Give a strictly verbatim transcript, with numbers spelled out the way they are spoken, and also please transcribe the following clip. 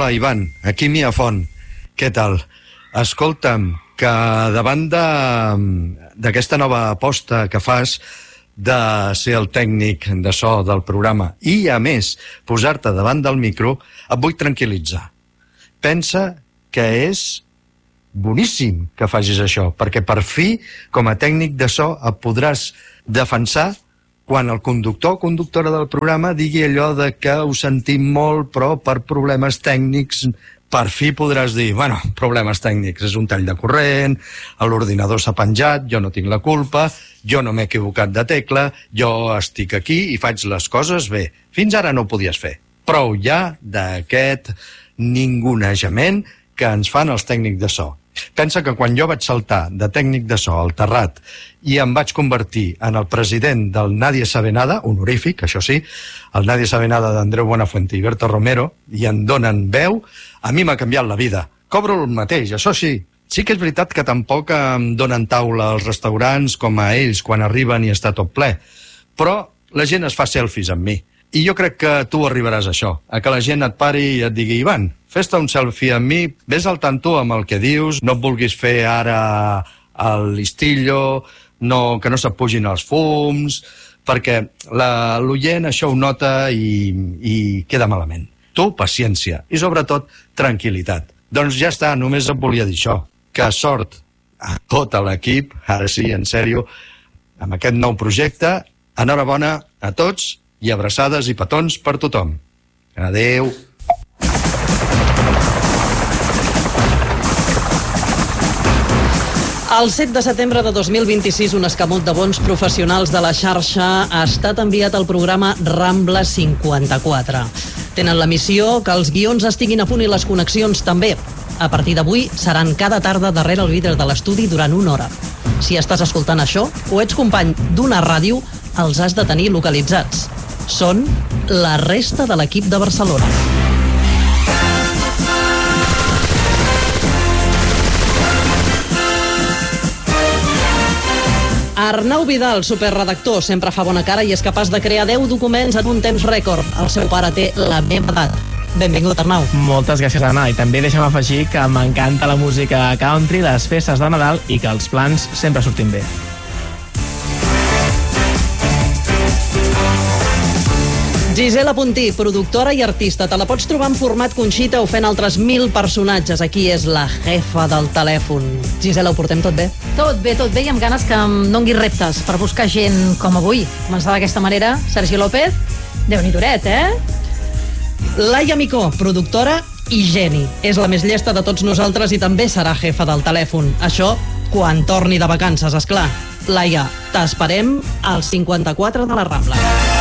Hola, Ivan, aquí Mia Font. Què tal? Escolta'm, que davant d'aquesta nova aposta que fas de ser el tècnic de so del programa i, a més, posar-te davant del micro, et vull tranquil·litzar. Pensa que és boníssim que facis això, perquè per fi, com a tècnic de so, et podràs defensar quan el conductor o conductora del programa digui allò de que ho sentim molt, però per problemes tècnics, per fi podràs dir, bueno, problemes tècnics, és un tall de corrent, l'ordinador s'ha penjat, jo no tinc la culpa, jo no m'he equivocat de tecla, jo estic aquí i faig les coses bé. Fins ara no ho podies fer. Prou ja d'aquest ningunejament que ens fan els tècnics de so. Pensa que quan jo vaig saltar de tècnic de so al terrat i em vaig convertir en el president del Nadie Sabe Nada, honorífic, això sí, el Nadie Sabe Nada d'Andreu Buenafuente i Berto Romero, i en donen veu, a mi m'ha canviat la vida. Cobro el mateix, això sí. Sí que és veritat que tampoc em donen taula als restaurants com a ells quan arriben i està tot ple, però la gent es fa selfies amb mi. I jo crec que tu arribaràs a això, a que la gent et pari i et digui, Ivan, fes-te un selfie amb mi, ves al tanto amb el que dius, no et vulguis fer ara el listillo, no, que no se't pugin els fums, perquè l'oient això ho nota i, i queda malament. Tu, paciència, i sobretot, tranquil·litat. Doncs ja està, només et volia dir això, que sort a tot l'equip, ara sí, en sèrio, amb aquest nou projecte, enhorabona a tots, i abraçades i petons per tothom. Adeu. El set de setembre de dos mil vint-i-sis, un escamot de bons professionals de la xarxa ha estat enviat al programa Rambla cinquanta-quatre. Tenen la missió que els guions estiguin a punt i les connexions també. A partir d'avui seran cada tarda darrere el vidre de l'estudi durant una hora. Si estàs escoltant això o ets company d'una ràdio, els has de tenir localitzats. Són la resta de l'equip de Barcelona. Arnau Vidal, superredactor, sempre fa bona cara i és capaç de crear deu documents en un temps rècord. El seu pare té la meva edat. Benvingut, Arnau. Moltes gràcies, Anna. I també deixa'm afegir que m'encanta la música country, les festes de Nadal i que els plans sempre surtin bé. Gisela Puntí, productora i artista. Te la pots trobar en format Conxita o fent altres mil personatges. Aquí és la jefa del telèfon. Gisela, ho portem tot bé? Tot bé, tot bé, i amb ganes que em dongui reptes per buscar gent com avui. Començar d'aquesta manera, Sergi López, Déu-n'hi-duret, eh? Laia Micó, productora i geni. És la més llesta de tots nosaltres i també serà jefa del telèfon. Això quan torni de vacances, esclar. Laia, t'esperem al cinquanta-quatre de la Rambla.